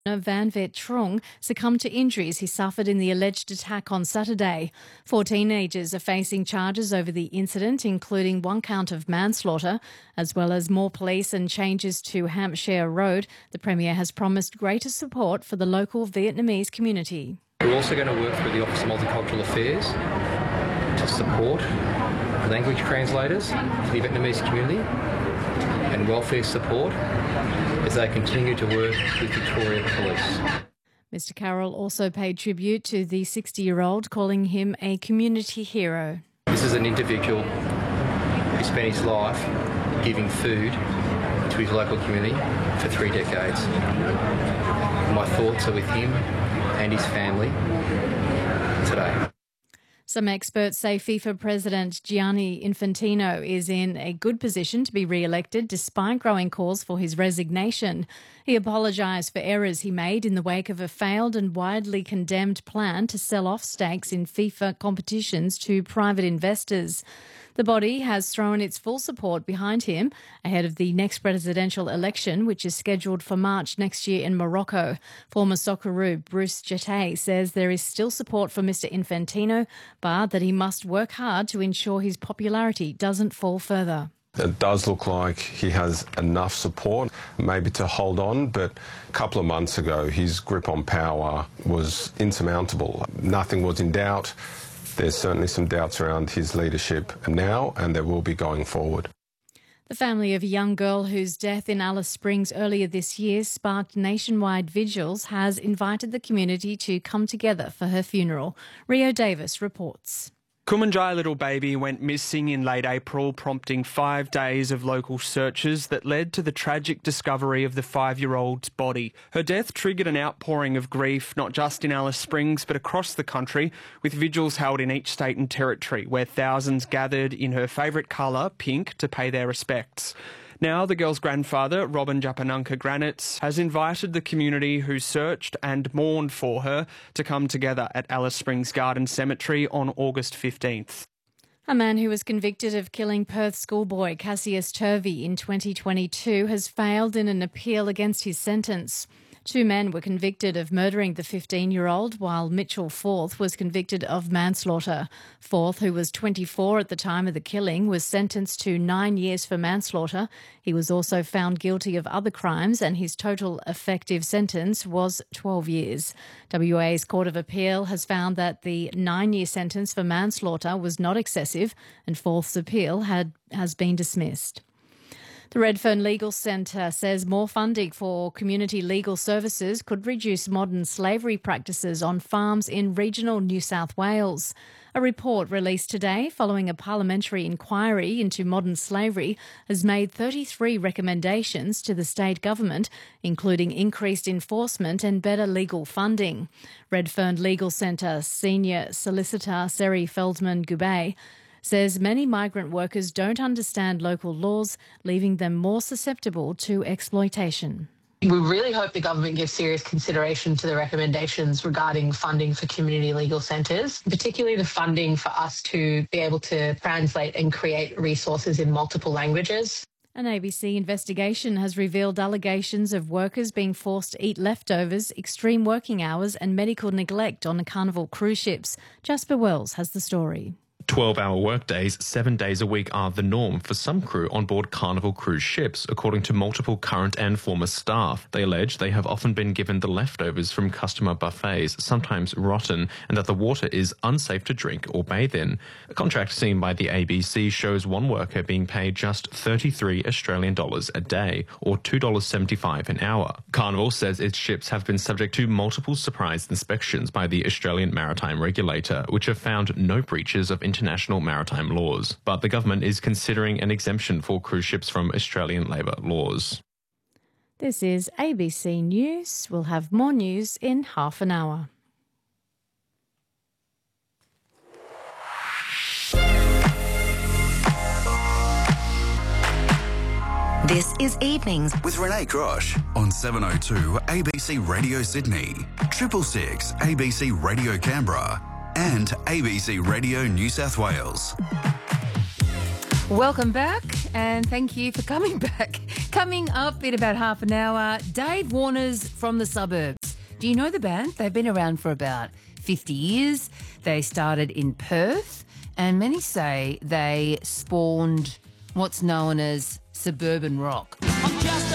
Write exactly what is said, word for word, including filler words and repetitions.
Van Vet Trung succumbed to injuries he suffered in the alleged attack on Saturday. Four teenagers are facing charges over the incident, including one count of manslaughter, as well as more police and changes to Hampshire Road. The Premier has promised greater support for the local Vietnamese community. We're also going to work through the Office of Multicultural Affairs to support language translators for the Vietnamese community and welfare support as they continue to work with Victoria Police. Mister Carroll also paid tribute to the sixty-year-old, calling him a community hero. This is an individual who spent his life giving food to his local community for three decades. My thoughts are with him and his family today. Some experts say FIFA President Gianni Infantino is in a good position to be re-elected despite growing calls for his resignation. He apologised for errors he made in the wake of a failed and widely condemned plan to sell off stakes in FIFA competitions to private investors. The body has thrown its full support behind him ahead of the next presidential election, which is scheduled for March next year in Morocco. Former Socceroo Bruce Jeté says there is still support for Mister Infantino, but that he must work hard to ensure his popularity doesn't fall further. It does look like he has enough support, maybe to hold on, but a couple of months ago his grip on power was insurmountable. Nothing was in doubt. There's certainly some doubts around his leadership now, and there will be going forward. The family of a young girl whose death in Alice Springs earlier this year sparked nationwide vigils has invited the community to come together for her funeral. Rio Davis reports. Kumanjai little baby went missing in late April, prompting five days of local searches that led to the tragic discovery of the five-year-old's body. Her death triggered an outpouring of grief, not just in Alice Springs, but across the country, with vigils held in each state and territory, where thousands gathered in her favourite colour, pink, to pay their respects. Now, the girl's grandfather, Robin Japanunka Granitz, has invited the community who searched and mourned for her to come together at Alice Springs Garden Cemetery on August fifteenth. A man who was convicted of killing Perth schoolboy Cassius Turvey in twenty twenty-two has failed in an appeal against his sentence. Two men were convicted of murdering the fifteen-year-old, while Mitchell Forth was convicted of manslaughter. Forth, who was twenty-four at the time of the killing, was sentenced to nine years for manslaughter. He was also found guilty of other crimes, and his total effective sentence was twelve years. W A's Court of Appeal has found that the nine-year sentence for manslaughter was not excessive, and Forth's appeal had has been dismissed. The Redfern Legal Centre says more funding for community legal services could reduce modern slavery practices on farms in regional New South Wales. A report released today following a parliamentary inquiry into modern slavery has made thirty-three recommendations to the state government, including increased enforcement and better legal funding. Redfern Legal Centre Senior Solicitor Seri Feldman-Gubay says many migrant workers don't understand local laws, leaving them more susceptible to exploitation. We really hope the government gives serious consideration to the recommendations regarding funding for community legal centres, particularly the funding for us to be able to translate and create resources in multiple languages. An A B C investigation has revealed allegations of workers being forced to eat leftovers, extreme working hours and medical neglect on Carnival cruise ships. Jasper Wells has the story. twelve-hour workdays, seven days a week are the norm for some crew on board Carnival cruise ships, according to multiple current and former staff. They allege they have often been given the leftovers from customer buffets, sometimes rotten, and that the water is unsafe to drink or bathe in. A contract seen by the A B C shows one worker being paid just thirty-three Australian dollars a day, or two dollars seventy-five an hour. Carnival says its ships have been subject to multiple surprise inspections by the Australian Maritime Regulator, which have found no breaches of international maritime laws, but the government is considering an exemption for cruise ships from Australian labour laws. This is A B C News. We'll have more news in half an hour. This is Evenings with Renee Grosh on seven oh two A B C Radio Sydney, triple six A B C Radio Canberra, and A B C Radio New South Wales. Welcome back. and thank you for coming back. Coming up in about half an hour, Dave Warner's From the Suburbs. Do you know the band? They've been around for about fifty years. They started in Perth, and many say they spawned what's known as suburban rock.